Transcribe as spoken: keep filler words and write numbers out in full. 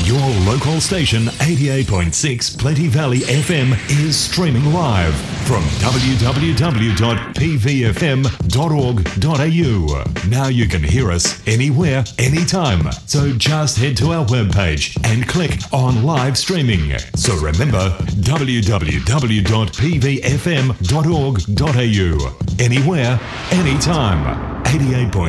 Your local station, eighty-eight point six Plenty Valley F M, is streaming live from w w w dot p v f m dot org dot a u. Now you can hear us anywhere, anytime. So just head to our webpage and click on live streaming. So remember, w w w dot p v f m dot org dot a u. Anywhere, anytime. eighty-eight point